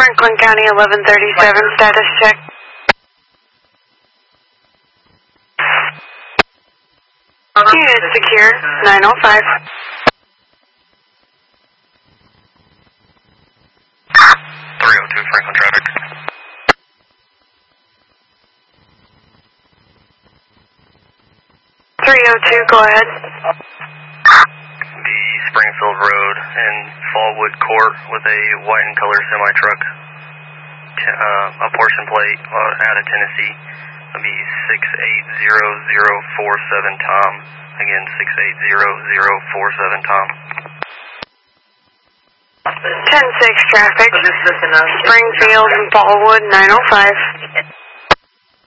Franklin County 1137, status check. Unit secure, 905. 302 Franklin traffic. 302, go ahead. The Springfield Road and Fallwood Court with a white and color semi-truck. A portion plate out of Tennessee. It'll be 680047 Tom. Again, 680047 Tom. 10-6 traffic. Springfield and Fallwood, 905.